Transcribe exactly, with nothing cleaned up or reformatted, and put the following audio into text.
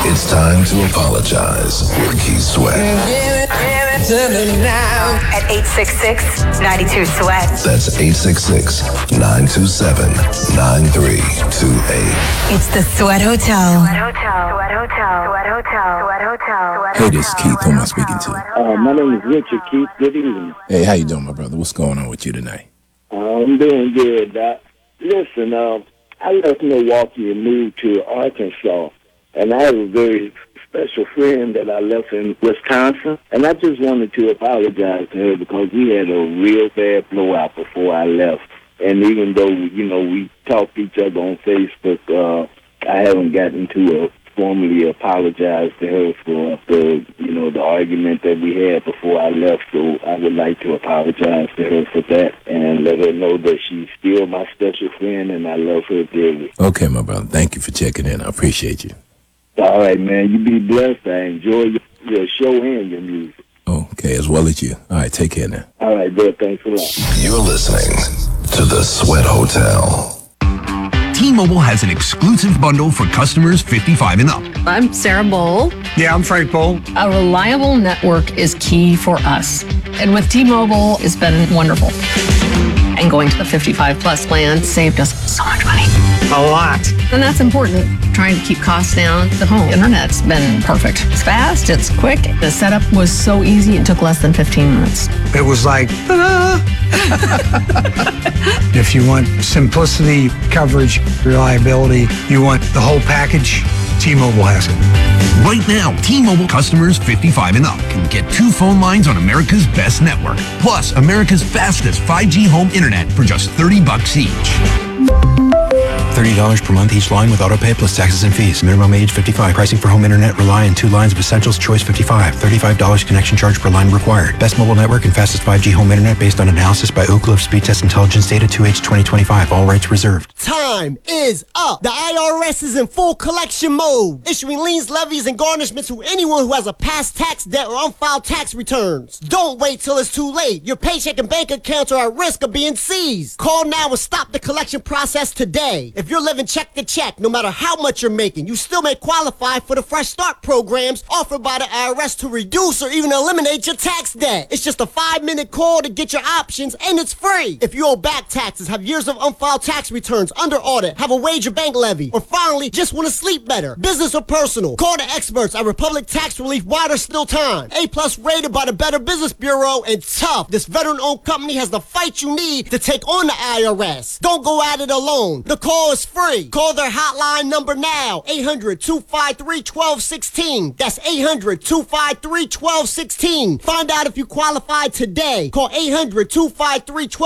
It's time to apologize with Keith Sweat. At eight six six, nine two, SWEAT. That's eight six six, nine two seven, nine three two eight. It's the Sweat Hotel. Sweat Hotel. Sweat Hotel. Sweat Hotel. Sweat Hotel. Hey, this is Keith. Who am I speaking to? Uh, my name is Richard Keith. Good evening. Hey, how you doing, my brother? What's going on with you tonight? Uh, I'm doing good, Doc. Listen, uh, I left Milwaukee and moved to Arkansas, and I have a very special friend that I left in Wisconsin, and I just wanted to apologize to her because we had a real bad blowout before I left. And even though, you know, we talked to each other on Facebook, uh, I haven't gotten to a formally apologize to her for the, you know, the argument that we had before I left. So I would like to apologize to her for that and let her know that she's still my special friend and I love her dearly. Okay, my brother. Thank you for checking in. I appreciate you. All right, man. You be blessed. I enjoy your, your show and your music. Okay, as well as you. All right, take care now. All right, bro. Thanks a lot. You're listening to the Sweat Hotel. T-Mobile has an exclusive bundle for customers fifty-five and up. I'm Sarah Bowl. Yeah, I'm Frank Bowl. A reliable network is key for us. And with T-Mobile, it's been wonderful. And going to the fifty-five plus plan saved us so much money. A lot. And that's important. Trying to keep costs down. The home internet's been perfect. It's fast, it's quick. The setup was so easy, it took less than fifteen minutes. It was like, ah. If you want simplicity, coverage, reliability, you want the whole package, T-Mobile has it. Right now, T-Mobile customers fifty-five and up can get two phone lines on America's best network, plus America's fastest five G home internet for just thirty bucks each. thirty dollars per month each line with autopay plus taxes and fees. Minimum age fifty-five. Pricing for home internet rely on two lines of Essentials Choice fifty-five. thirty-five dollars connection charge per line required. Best mobile network and fastest five G home internet based on analysis by Ookla of Speed Test Intelligence data two H twenty twenty-five. All rights reserved. Time is up. The I R S is in full collection mode, issuing liens, levies, and garnishments to anyone who has a past tax debt or unfiled tax returns. Don't wait till it's too late. Your paycheck and bank accounts are at risk of being seized. Call now and stop the collection process today. If you're living check to check, no matter how much you're making, you still may qualify for the Fresh Start programs offered by the I R S to reduce or even eliminate your tax debt. It's just a five-minute call to get your options, and it's free. If you owe back taxes, have years of unfiled tax returns under audit, have a wage or bank levy, or finally just want to sleep better, business or personal, call the experts at Republic Tax Relief while there's still time. A-plus rated by the Better Business Bureau, and tough. This veteran-owned company has the fight you need to take on the I R S. Don't go at it alone. The call is free. Call their hotline number now, eight hundred, two five three, one two one six. That's eight hundred, two five three, one two one six. Find out if you qualify today. Call eight hundred, two five three, one two one six.